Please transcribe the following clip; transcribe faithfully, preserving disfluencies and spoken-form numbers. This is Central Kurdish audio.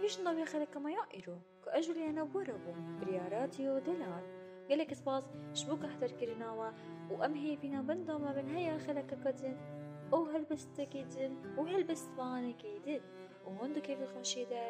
تويش نضوي خلك ما يائرو كأجلي أنا بوربو برياراتي ودلال قالك سباس شبوك أحضر كرناوا وأمهي فينا بندا ما بين هيا خلك كدن أو هلبست كيدن وهلبست باني كيدن وهندو كيف الخشيدة